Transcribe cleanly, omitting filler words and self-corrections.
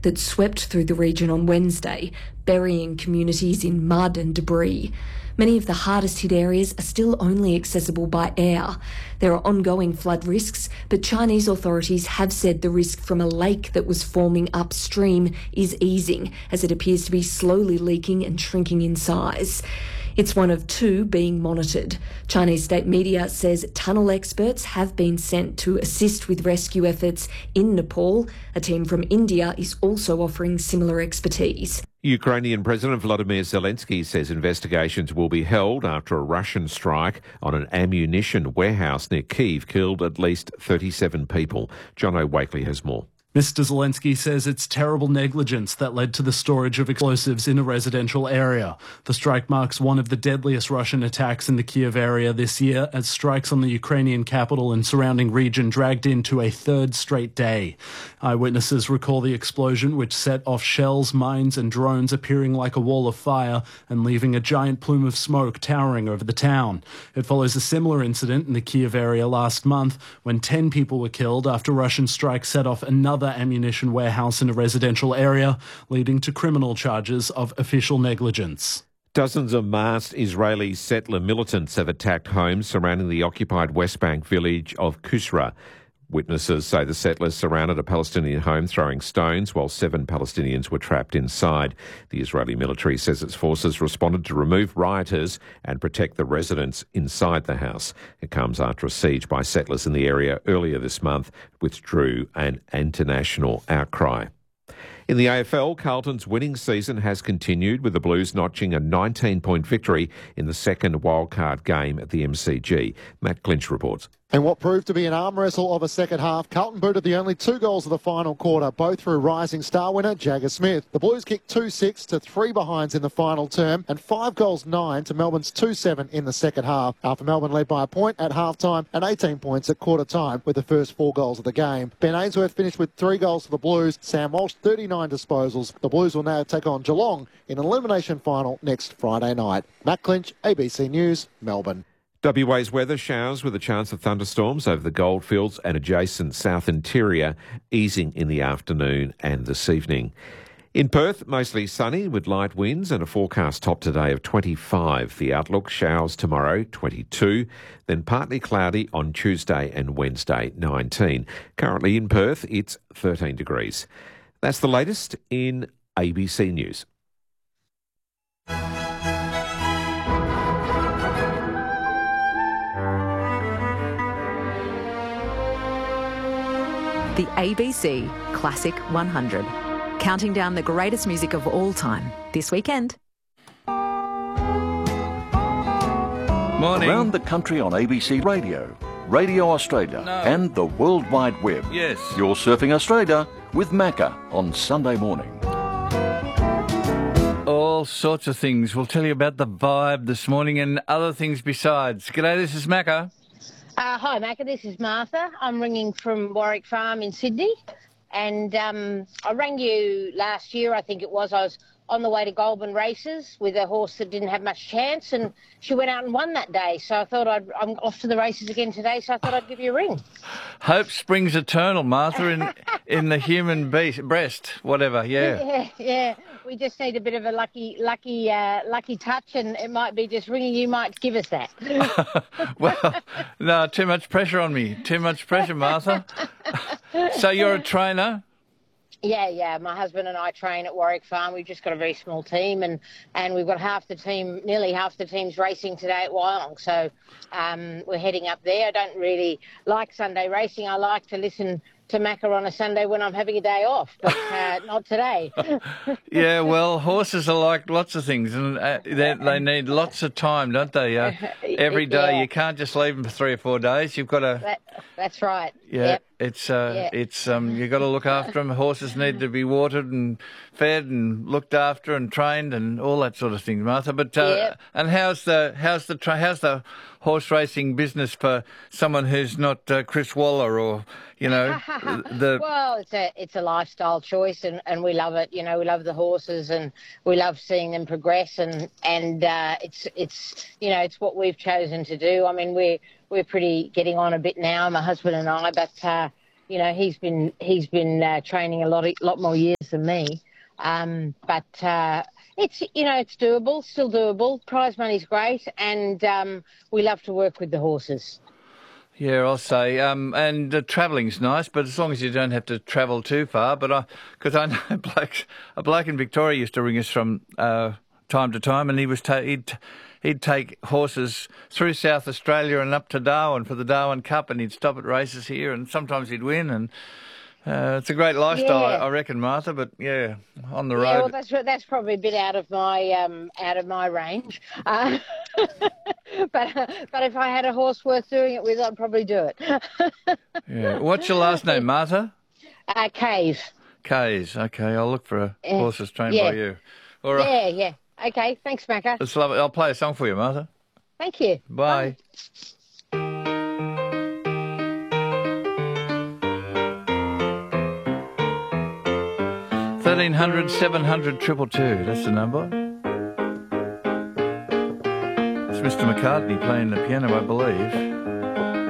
that swept through the region on Wednesday, burying communities in mud and debris. Many of the hardest hit areas are still only accessible by air. There are ongoing flood risks, but Chinese authorities have said the risk from a lake that was forming upstream is easing, as it appears to be slowly leaking and shrinking in size. It's one of two being monitored. Chinese state media says tunnel experts have been sent to assist with rescue efforts in Nepal. A team from India is also offering similar expertise. Ukrainian President Volodymyr Zelensky says investigations will be held after a Russian strike on an ammunition warehouse near Kyiv killed at least 37 people. John Wakely has more. Mr. Zelensky says it's terrible negligence that led to the storage of explosives in a residential area. The strike marks one of the deadliest Russian attacks in the Kyiv area this year, as strikes on the Ukrainian capital and surrounding region dragged into a third straight day. Eyewitnesses recall the explosion, which set off shells, mines and drones appearing like a wall of fire and leaving a giant plume of smoke towering over the town. It follows a similar incident in the Kyiv area last month when 10 people were killed after Russian strikes set off another ammunition warehouse in a residential area, leading to criminal charges of official negligence. Dozens of masked Israeli settler militants have attacked homes surrounding the occupied West Bank village of Kusra. Witnesses say the settlers surrounded a Palestinian home throwing stones while 7 Palestinians were trapped inside. The Israeli military says its forces responded to remove rioters and protect the residents inside the house. It comes after a siege by settlers in the area earlier this month withdrew an international outcry. In the AFL, Carlton's winning season has continued, with the Blues notching a 19-point victory in the second wildcard game at the MCG. Matt Clinch reports. In what proved to be an arm wrestle of a second half, Carlton booted the only 2 goals of the final quarter, both through rising star winner Jagger Smith. The Blues kicked 2-6 to 3 behinds in the final term and 5-9 to Melbourne's 2-7 in the second half, after Melbourne led by a point at half-time and 18 points at quarter-time with the first 4 goals of the game. Ben Ainsworth finished with 3 goals for the Blues, Sam Walsh 39 disposals. The Blues will now take on Geelong in an elimination final next Friday night. Matt Clinch, ABC News, Melbourne. WA's weather: showers with a chance of thunderstorms over the Goldfields and adjacent South Interior, easing in the afternoon and this evening. In Perth, mostly sunny with light winds and a forecast top today of 25. The outlook: showers tomorrow, 22. Then partly cloudy on Tuesday and Wednesday, 19. Currently in Perth, it's 13 degrees. That's the latest in ABC News. The ABC Classic 100, counting down the greatest music of all time this weekend. Morning. Around the country on ABC Radio, Radio Australia and the World Wide Web. Yes. You're surfing Australia with Macca on Sunday morning. All sorts of things. We'll tell you about the vibe this morning and other things besides. G'day, this is Macca. Hi, Macca. This is Martha. I'm ringing from Warwick Farm in Sydney. And I rang you last year, I think it was. I was on the way to Goulburn races with a horse that didn't have much chance, and she went out and won that day. So I thought I'm off to the races again today, so I thought I'd give you a ring. Hope springs eternal, Martha, in the human breast, whatever, Yeah. We just need a bit of a lucky touch, and it might be just ringing you might give us that. Well, no, too much pressure on me. Too much pressure, Martha. So you're a trainer? Yeah. My husband and I train at Warwick Farm. We've just got a very small team, and we've got nearly half the team's racing today at Wyong. So we're heading up there. I don't really like Sunday racing. I like to listen to Macca on a Sunday when I'm having a day off, but not today. Yeah, well, horses are like lots of things, and they need lots of time, don't they? Every day. You can't just leave them for 3 or 4 days. You've got to... That's right. Yeah, yep. You've got to look after them. Horses need to be watered and fed and looked after and trained and all that sort of thing, Martha. But and how's the horse racing business for someone who's not Chris Waller or Well, it's a lifestyle choice, and we love it. We love the horses, and we love seeing them progress, and it's what we've chosen to do. I mean, we're pretty getting on a bit now, my husband and I, but You know, he's been training a lot more years than me. But it's, you know, it's doable, still doable. Prize money's great, and we love to work with the horses. Yeah, I'll say. And travelling's nice, but as long as you don't have to travel too far. But because I know a bloke in Victoria used to ring us from time to time, and he'd take horses through South Australia and up to Darwin for the Darwin Cup, and he'd stop at races here, and sometimes he'd win. And it's a great lifestyle, I reckon, Martha. But yeah, on the road. Yeah, well, that's probably a bit out of my range. But if I had a horse worth doing it with, I'd probably do it. Yeah. What's your last name, Martha? Cave. Caves. Okay, I'll look for horses trained by you. All right. Yeah. Okay, thanks, Macca. It's lovely. I'll play a song for you, Martha. Thank you. Bye. 1300 700 222. That's the number. It's Mr. McCartney playing the piano, I believe.